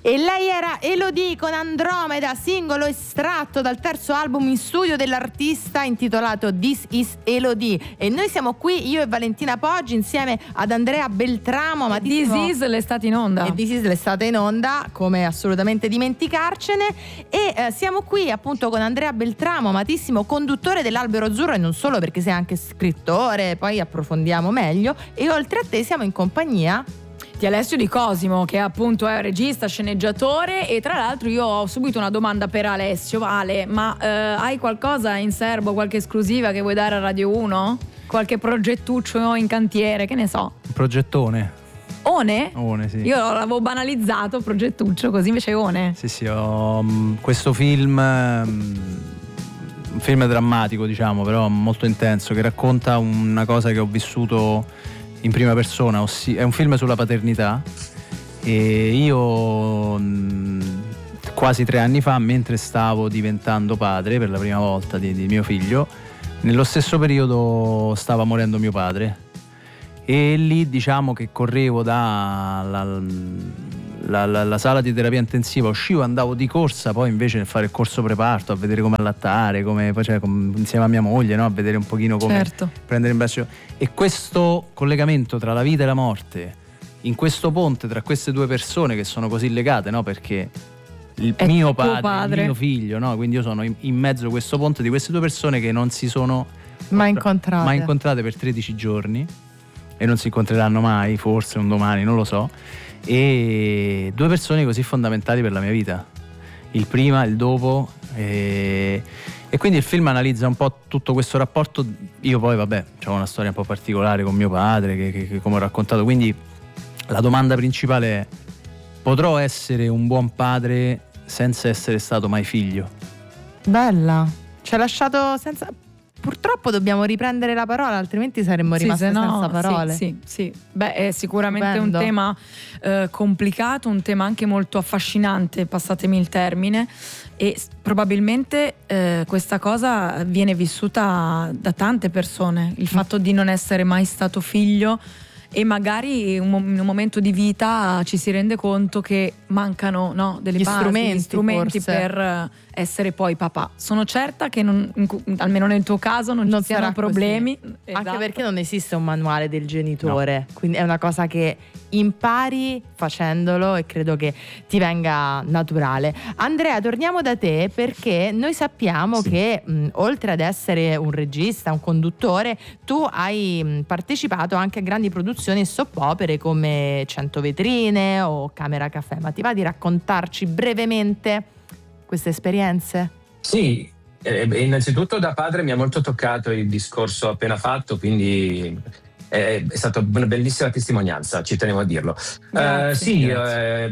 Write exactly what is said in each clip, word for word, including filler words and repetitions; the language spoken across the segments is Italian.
E lei era Elodie con Andromeda, singolo estratto dal terzo album in studio dell'artista intitolato This Is Elodie. E noi siamo qui, io e Valentina Poggi, insieme ad Andrea Beltramo. Ma This Is l'estate in onda. E This Is l'estate in onda, come assolutamente dimenticarcene. E eh, siamo qui appunto con Andrea Beltramo, amatissimo conduttore dell'Albero Azzurro, e non solo, perché sei anche scrittore, poi approfondiamo meglio. E oltre a te siamo in compagnia di Alessio Di Cosimo, che appunto è regista, sceneggiatore. E tra l'altro io ho subito una domanda per Alessio. Vale, ma eh, hai qualcosa in serbo, qualche esclusiva che vuoi dare a Radio uno? Qualche progettuccio in cantiere, che ne so? Un progettone. One? One, sì. Io l'avevo banalizzato, progettuccio, così invece è One. Sì, sì, ho um, questo film, um, un film drammatico, diciamo, però molto intenso, che racconta una cosa che ho vissuto in prima persona, ossia, è un film sulla paternità. E io mh, quasi tre anni fa, mentre stavo diventando padre per la prima volta di, di mio figlio, nello stesso periodo stava morendo mio padre, e lì diciamo che correvo dalla la, la, la sala di terapia intensiva, uscivo, andavo di corsa poi invece nel fare il corso preparto, a vedere come allattare, come, cioè, com, insieme a mia moglie, no? A vedere un pochino come certo. prendere in braccio. E questo collegamento tra la vita e la morte, in questo ponte tra queste due persone che sono così legate, no? Perché il è mio padre, padre, il mio figlio, no? Quindi io sono in, in mezzo a questo ponte di queste due persone che non si sono mai incontrate. mai incontrate per tredici giorni, e non si incontreranno mai, forse un domani, non lo so. E due persone così fondamentali per la mia vita, il prima, il dopo, e, e quindi il film analizza un po' tutto questo rapporto. Io poi vabbè ho una storia un po' particolare con mio padre che, che, che come ho raccontato, quindi la domanda principale è: potrò essere un buon padre senza essere stato mai figlio? Bella, ci ha lasciato senza... Purtroppo dobbiamo riprendere la parola, altrimenti saremmo sì, rimasti se no, senza parole. Sì, sì, sì. Beh, è sicuramente Stupendo. un tema eh, complicato, un tema anche molto affascinante, passatemi il termine, e probabilmente eh, questa cosa viene vissuta da tante persone, il fatto di non essere mai stato figlio, e magari in un momento di vita ci si rende conto che mancano, no, delle Gli basi, strumenti, gli strumenti forse. per essere poi papà. Sono certa che non, almeno nel tuo caso non, Non ci siano sarà problemi. così. Esatto. Anche perché non esiste un manuale del genitore, No. quindi è una cosa che impari facendolo, e credo che ti venga naturale. Andrea, torniamo da te, perché noi sappiamo Sì. che mh, oltre ad essere un regista, un conduttore, tu hai mh, partecipato anche a grandi produzioni e soap opere come Cento vetrine o Camera Caffè. Ma ti va di raccontarci brevemente queste esperienze? Sì, eh, innanzitutto da padre mi ha molto toccato il discorso appena fatto, quindi è, è stata una bellissima testimonianza, ci tenevo a dirlo. Grazie, Eh, sì, grazie.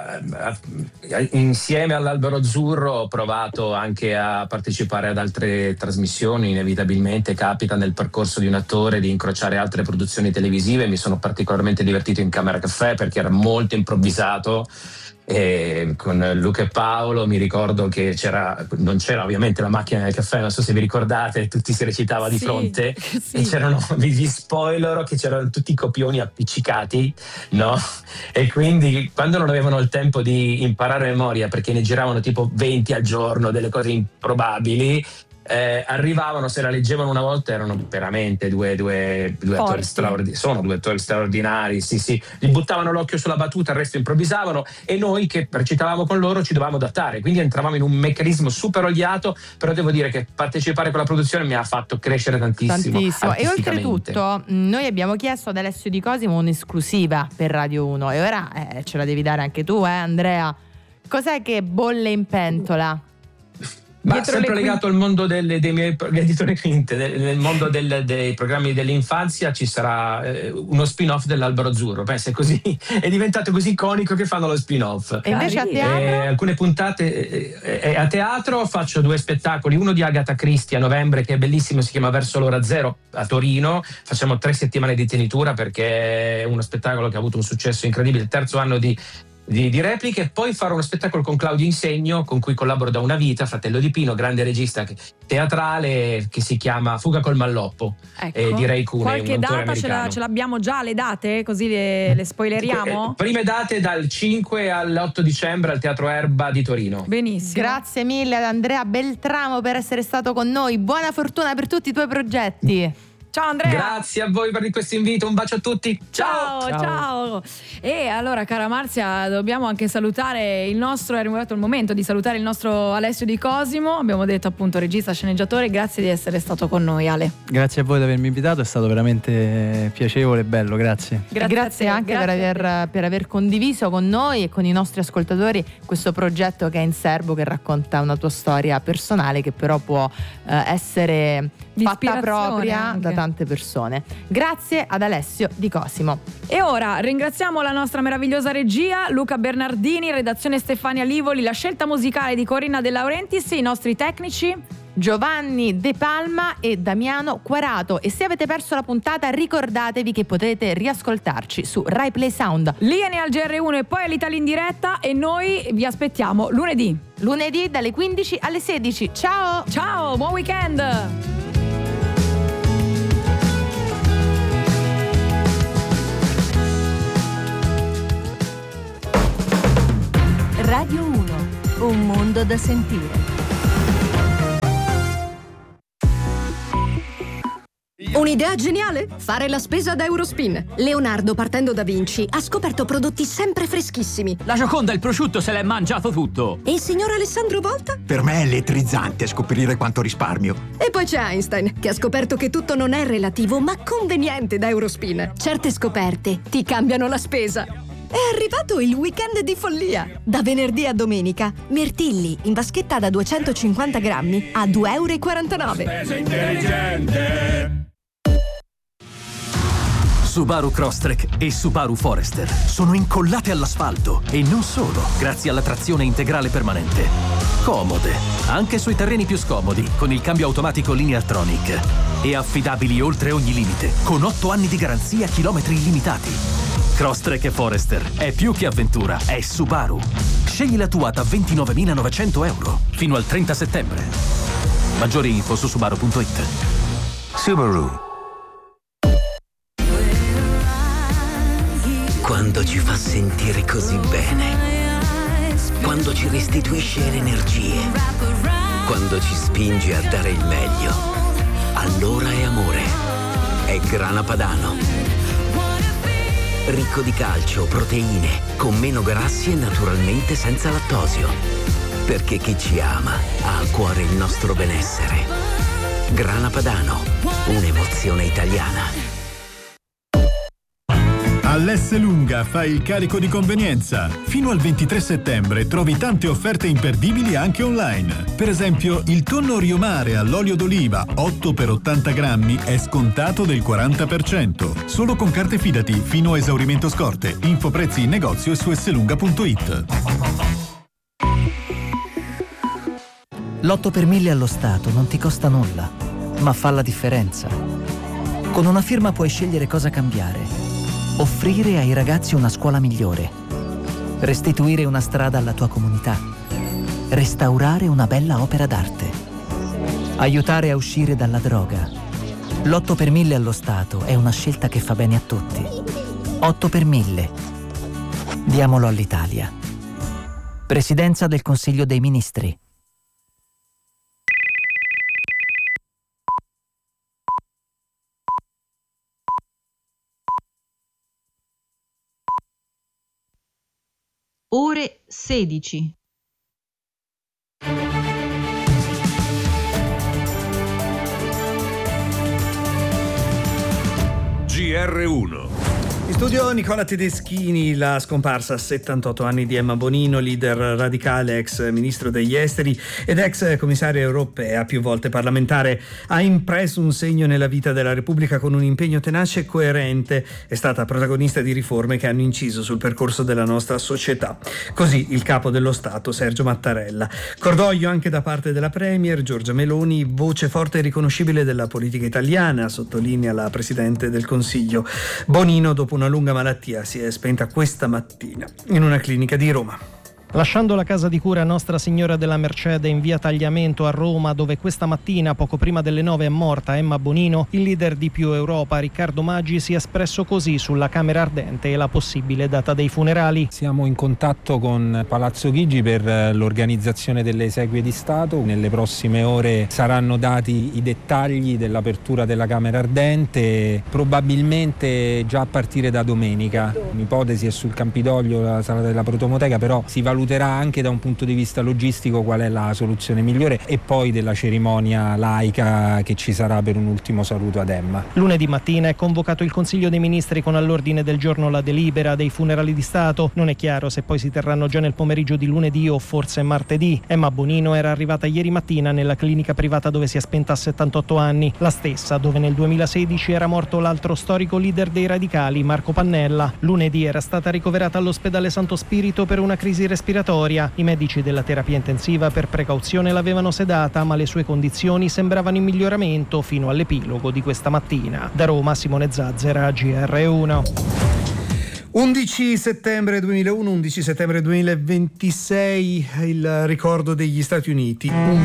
eh, eh, insieme all'Albero Azzurro ho provato anche a partecipare ad altre trasmissioni, inevitabilmente capita nel percorso di un attore di incrociare altre produzioni televisive. Mi sono particolarmente divertito in Camera Caffè perché era molto improvvisato. E con Luca e Paolo mi ricordo che c'era, non c'era ovviamente la macchina del caffè, non so se vi ricordate, tutti si recitava di Sì, fronte sì. e c'erano, vi spoiler, che c'erano tutti i copioni appiccicati, no? E quindi quando non avevano il tempo di imparare a memoria, perché ne giravano tipo venti al giorno, delle cose improbabili, Eh, arrivavano, se la leggevano una volta, erano veramente due, due, due attori straordinari, sono due attori straordinari, sì sì, gli buttavano l'occhio sulla battuta, il resto improvvisavano, e noi che recitavamo con loro ci dovevamo adattare, quindi entravamo in un meccanismo super oliato. Però devo dire che partecipare con la produzione mi ha fatto crescere tantissimo, Tantissimo. E artisticamente. oltretutto mh, noi abbiamo chiesto ad Alessio Di Cosimo un'esclusiva per Radio uno, e ora eh, ce la devi dare anche tu, eh Andrea. Cos'è che bolle in pentola? Ma Dietro sempre le legato al mondo delle, dei miei dietro le quinte, nel, nel mondo del, dei programmi dell'infanzia ci sarà eh, uno spin-off dell'Albero Azzurro. Pensa, è così, è diventato così iconico che fanno lo spin-off. E invece a Carino. teatro? Eh, alcune puntate eh, eh, a teatro faccio due spettacoli, uno di Agatha Christie a novembre che è bellissimo, si chiama Verso l'ora zero a Torino. Facciamo tre settimane di tenitura perché è uno spettacolo che ha avuto un successo incredibile, il terzo anno di di, di repliche. Poi farò uno spettacolo con Claudio Insegno, con cui collaboro da una vita, fratello di Pino, grande regista teatrale, che si chiama Fuga col Malloppo. Ecco. eh, di Ray Cooney, Qualche un autore data ce, la, americano. ce l'abbiamo già, le date? Così le, le spoileriamo? Eh, prime date dal cinque all'otto dicembre al Teatro Erba di Torino. Benissimo. Grazie mille ad Andrea Beltramo per essere stato con noi. Buona fortuna per tutti i tuoi progetti. Ciao Andrea. Grazie a voi per questo invito, un bacio a tutti. Ciao, ciao, ciao. E allora, cara Marzia, dobbiamo anche salutare il nostro, è arrivato il momento di salutare il nostro Alessio Di Cosimo, abbiamo detto appunto regista, sceneggiatore. Grazie di essere stato con noi, Ale. Grazie a voi di avermi invitato, è stato veramente piacevole e bello, grazie. Grazie, grazie anche grazie per, aver, per aver condiviso con noi e con i nostri ascoltatori questo progetto che è in serbo, che racconta una tua storia personale che però può eh, essere fatta propria anche da tante persone. Grazie ad Alessio Di Cosimo. E ora ringraziamo la nostra meravigliosa regia, Luca Bernardini, redazione Stefania Livoli, la scelta musicale di Corinna De Laurentiis e i nostri tecnici Giovanni De Palma e Damiano Quarato. E se avete perso la puntata, ricordatevi che potete riascoltarci su Rai Play Sound. Liene al G R uno e poi all'Italia in diretta, e noi vi aspettiamo lunedì. Lunedì dalle quindici alle sedici. Ciao! Ciao, buon weekend! Radio uno, un mondo da sentire. Un'idea geniale? Fare la spesa da Eurospin. Leonardo, partendo da Vinci, ha scoperto prodotti sempre freschissimi. La Gioconda, il prosciutto, se l'è mangiato tutto. E il signor Alessandro Volta? Per me è elettrizzante scoprire quanto risparmio. E poi c'è Einstein, che ha scoperto che tutto non è relativo, ma conveniente da Eurospin. Certe scoperte ti cambiano la spesa. È arrivato il weekend di follia. Da venerdì a domenica, mirtilli in vaschetta da duecentocinquanta grammi a due e quarantanove euro. Spesa intelligente. Subaru Crosstrek e Subaru Forester sono incollate all'asfalto, e non solo, grazie alla trazione integrale permanente. Comode, anche sui terreni più scomodi, con il cambio automatico Lineartronic. E affidabili oltre ogni limite, con otto anni di garanzia, chilometri illimitati. Crosstrek e Forester è più che avventura, è Subaru. Scegli la tua da ventinovemilanovecento euro fino al trenta settembre. Maggiori info su subaru punto it. Subaru. Quando ci fa sentire così bene, quando ci restituisce le energie, quando ci spinge a dare il meglio, allora è amore. È Grana Padano. Ricco di calcio, proteine, con meno grassi e naturalmente senza lattosio. Perché chi ci ama ha a cuore il nostro benessere. Grana Padano, un'emozione italiana. All'Esselunga fai il carico di convenienza. Fino al ventitré settembre trovi tante offerte imperdibili anche online. Per esempio, il tonno Riomare all'olio d'oliva otto per ottanta grammi è scontato del quaranta per cento. Solo con carte Fidati fino a esaurimento scorte. Info prezzi in negozio e su esselunga punto it. L'otto per mille allo Stato non ti costa nulla, ma fa la differenza. Con una firma puoi scegliere cosa cambiare. Offrire ai ragazzi una scuola migliore. Restituire una strada alla tua comunità. Restaurare una bella opera d'arte. Aiutare a uscire dalla droga. L'otto per mille allo Stato è una scelta che fa bene a tutti. otto per mille. Diamolo all'Italia. Presidenza del Consiglio dei Ministri. Ore sedici. G R uno. In studio Nicola Tedeschini, la scomparsa a settantotto anni di Emma Bonino, leader radicale, ex ministro degli esteri ed ex commissaria europea, più volte parlamentare, ha impresso un segno nella vita della Repubblica con un impegno tenace e coerente. È stata protagonista di riforme che hanno inciso sul percorso della nostra società. Così il capo dello Stato, Sergio Mattarella. Cordoglio anche da parte della Premier Giorgia Meloni, voce forte e riconoscibile della politica italiana, sottolinea la Presidente del Consiglio. Bonino, dopo una lunga malattia si è spenta questa mattina in una clinica di Roma. Lasciando la casa di cura Nostra Signora della Mercede in via Tagliamento a Roma, dove questa mattina, poco prima delle nove, è morta Emma Bonino, il leader di Più Europa, Riccardo Maggi, si è espresso così sulla Camera Ardente e la possibile data dei funerali. Siamo in contatto con Palazzo Chigi per l'organizzazione delle esequie di Stato. Nelle prossime ore saranno dati i dettagli dell'apertura della Camera Ardente, probabilmente già a partire da domenica. Un'ipotesi è sul Campidoglio, la sala della Protomoteca, però si valuterà anche da un punto di vista logistico qual è la soluzione migliore, e poi della cerimonia laica che ci sarà per un ultimo saluto ad Emma. Lunedì mattina è convocato il Consiglio dei Ministri con all'ordine del giorno la delibera dei funerali di Stato. Non è chiaro se poi si terranno già nel pomeriggio di lunedì o forse martedì. Emma Bonino era arrivata ieri mattina nella clinica privata dove si è spenta a settantotto anni, la stessa dove nel duemilasedici era morto l'altro storico leader dei radicali, Marco Pannella. Lunedì era stata ricoverata all'ospedale Santo Spirito per una crisi respiratoria. I medici della terapia intensiva per precauzione l'avevano sedata, ma le sue condizioni sembravano in miglioramento fino all'epilogo di questa mattina. Da Roma, Simone Zazzera, G R uno. undici settembre duemilauno, undici settembre duemilaventisei, il ricordo degli Stati Uniti.